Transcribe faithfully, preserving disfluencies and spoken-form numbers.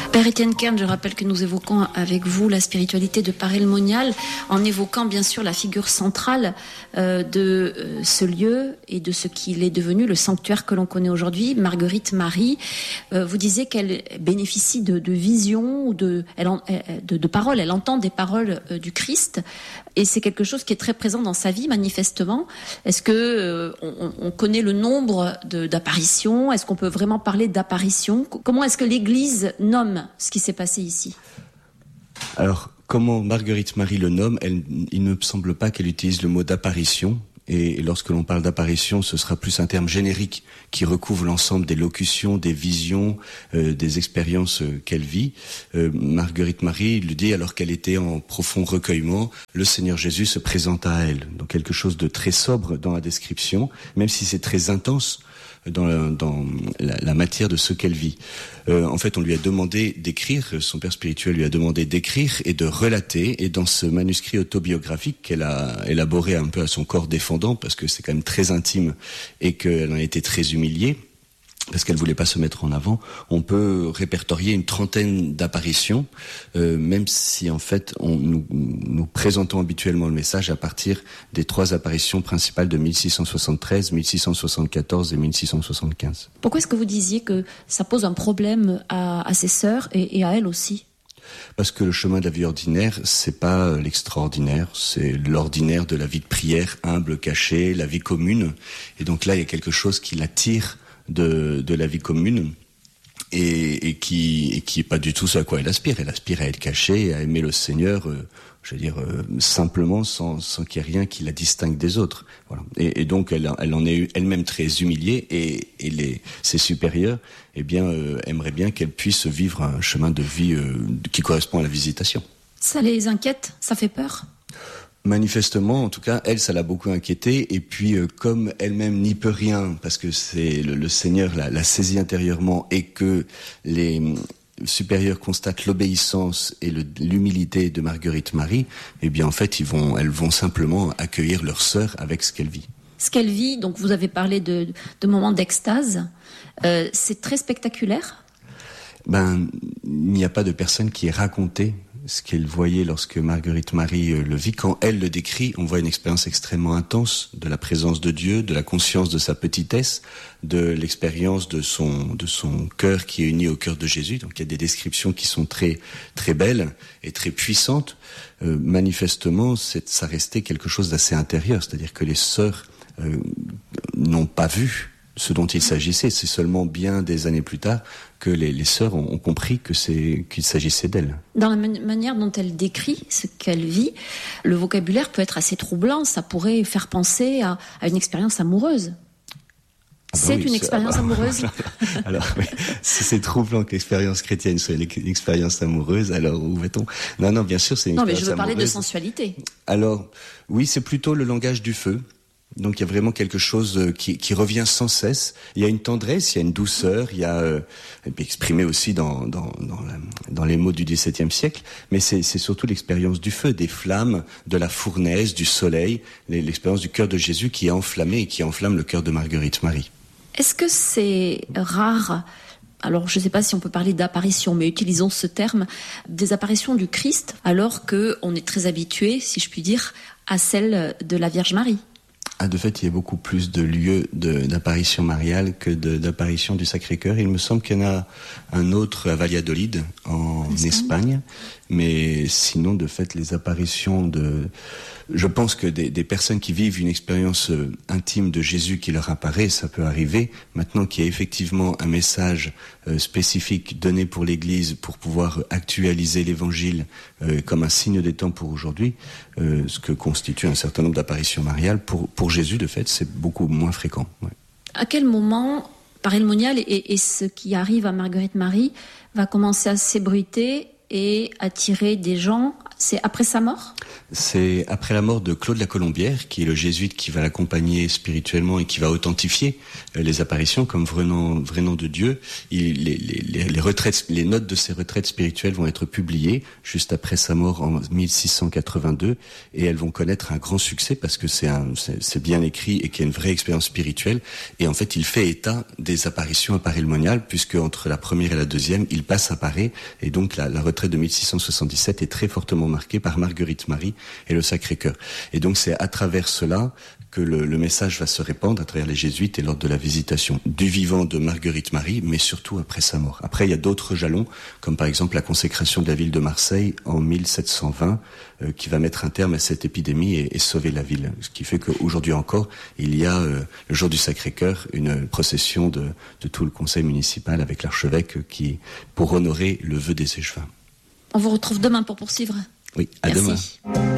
Père Étienne Kern, je rappelle que nous évoquons avec vous la spiritualité de Paray le Monial, en évoquant bien sûr la figure centrale euh, de euh, ce lieu et de ce qu'il est devenu, le sanctuaire que l'on connaît aujourd'hui, Marguerite Marie. Euh, vous disiez qu'elle bénéficie de, de visions ou de, elle en, de, de paroles, elle entend des paroles euh, du Christ, et c'est quelque chose qui est très présent dans sa vie manifestement. Est-ce que euh, on, on connaît le nombre de, d'apparitions? Est-ce qu'on peut vraiment parler d'apparitions? Comment est-ce que l'Église nomme ce qui s'est passé ici? Alors, comment Marguerite Marie le nomme, elle, il ne me semble pas qu'elle utilise le mot d'apparition. Et lorsque l'on parle d'apparition, ce sera plus un terme générique qui recouvre l'ensemble des locutions, des visions, euh, des expériences euh, qu'elle vit. Euh, Marguerite Marie le dit alors qu'elle était en profond recueillement, le Seigneur Jésus se présenta à elle. Donc quelque chose de très sobre dans la description, même si c'est très intense dans la, dans la, la matière de ce qu'elle vit. Euh, en fait, on lui a demandé d'écrire, son père spirituel lui a demandé d'écrire et de relater, et dans ce manuscrit autobiographique qu'elle a élaboré un peu à son corps défendant, parce que c'est quand même très intime et qu'elle en a été très humiliée, parce qu'elle voulait pas se mettre en avant, on peut répertorier une trentaine d'apparitions, euh, même si en fait on, nous, nous présentons habituellement le message à partir des trois apparitions principales de mille six cent soixante-treize, mille six cent soixante-quatorze et mille six cent soixante-quinze. Pourquoi est-ce que vous disiez que ça pose un problème à, à ses sœurs et, et à elle aussi? Parce que le chemin de la vie ordinaire, c'est pas l'extraordinaire, c'est l'ordinaire de la vie de prière, humble, cachée, la vie commune. Et donc là, il y a quelque chose qui l'attire de, de la vie commune et, et qui et qui est pas du tout ce à quoi elle aspire. Elle aspire à être cachée, à aimer le Seigneur, euh, je veux dire euh, simplement, sans sans qu'il y ait rien qui la distingue des autres. Voilà. Et, et donc elle elle en est elle-même très humiliée et et les ses supérieurs, eh bien euh, aimeraient bien qu'elle puisse vivre un chemin de vie euh, qui correspond à la visitation. Ça les inquiète? Ça fait peur? Manifestement, en tout cas, elle, ça l'a beaucoup inquiétée. Et puis, euh, comme elle-même n'y peut rien, parce que c'est le, le Seigneur l'a, l'a saisie intérieurement et que les euh, supérieurs constatent l'obéissance et le, l'humilité de Marguerite Marie, eh bien, en fait, ils vont, elles vont simplement accueillir leur sœur avec ce qu'elle vit. Ce qu'elle vit, donc vous avez parlé de, de moments d'extase, euh, c'est très spectaculaire? Ben, il n'y a pas de personne qui ait raconté ce qu'elle voyait lorsque Marguerite Marie euh, le vit. Quand elle le décrit, on voit une expérience extrêmement intense de la présence de Dieu, de la conscience de sa petitesse, de l'expérience de son de son cœur qui est uni au cœur de Jésus. Donc il y a des descriptions qui sont très très belles et très puissantes. Euh, manifestement, c'est, ça restait quelque chose d'assez intérieur, c'est-à-dire que les sœurs euh, n'ont pas vu ce dont il s'agissait. C'est seulement bien des années plus tard que les, les sœurs ont, ont compris que c'est, qu'il s'agissait d'elle. Dans la man- manière dont elle décrit ce qu'elle vit, le vocabulaire peut être assez troublant. Ça pourrait faire penser à, à une expérience amoureuse. Ah bah c'est oui, une c'est, expérience ah bah, amoureuse. Alors, oui, si c'est troublant que l'expérience chrétienne soit une, une expérience amoureuse, alors où va-t-on? Non, non, bien sûr, c'est une non, expérience amoureuse. Non, mais je veux parler de sensualité. Alors, oui, c'est plutôt le langage du feu. Donc il y a vraiment quelque chose qui, qui revient sans cesse. Il y a une tendresse, il y a une douceur, il y a euh, exprimé aussi dans, dans, dans, la, dans les mots du dix-septième siècle, mais c'est, c'est surtout l'expérience du feu, des flammes, de la fournaise, du soleil, l'expérience du cœur de Jésus qui est enflammé et qui enflamme le cœur de Marguerite Marie. Est-ce que c'est rare, alors je ne sais pas si on peut parler d'apparition, mais utilisons ce terme, des apparitions du Christ, alors qu'on est très habitué, si je puis dire, à celle de la Vierge Marie? Ah, de fait, il y a beaucoup plus de lieux de, d'apparition mariale que de, d'apparition du Sacré-Cœur. Il me semble qu'il y en a un autre à Valladolid, en Espagne. Espagne. Mais sinon, de fait, les apparitions de... Je pense que des, des personnes qui vivent une expérience euh, intime de Jésus qui leur apparaît, ça peut arriver. Maintenant qu'il y a effectivement un message euh, spécifique donné pour l'Église pour pouvoir actualiser l'Évangile euh, comme un signe des temps pour aujourd'hui, euh, ce que constitue un certain nombre d'apparitions mariales, pour, pour Jésus, de fait, c'est beaucoup moins fréquent. Ouais. À quel moment, Paray le Monial et, et ce qui arrive à Marguerite Marie va commencer à s'ébruiter et attirer des gens C'est après sa mort ? C'est après la mort de Claude la Colombière, qui est le jésuite qui va l'accompagner spirituellement et qui va authentifier les apparitions comme vrai nom, vrai nom de Dieu. Il, les, les, les, retraites, les notes de ces retraites spirituelles vont être publiées juste après sa mort en mille six cent quatre-vingt-deux et elles vont connaître un grand succès parce que c'est, un, c'est, c'est bien écrit et qu'il y a une vraie expérience spirituelle. Et en fait, il fait état des apparitions à Paray-le-Monial puisque entre la première et la deuxième, il passe à Paray et donc la, la retraite de mille six cent soixante-dix-sept est très fortement marquée par Marguerite Marie et le Sacré-Cœur. Et donc c'est à travers cela que le, le message va se répandre à travers les jésuites et lors de la visitation du vivant de Marguerite Marie, mais surtout après sa mort. Après, il y a d'autres jalons, comme par exemple la consécration de la ville de Marseille en mille sept cent vingt, euh, qui va mettre un terme à cette épidémie et, et sauver la ville. Ce qui fait qu'aujourd'hui encore, il y a, euh, le jour du Sacré-Cœur, une procession de, de tout le conseil municipal avec l'archevêque qui, pour honorer le vœu des échevins. On vous retrouve demain pour poursuivre. Oui, à Merci. Demain.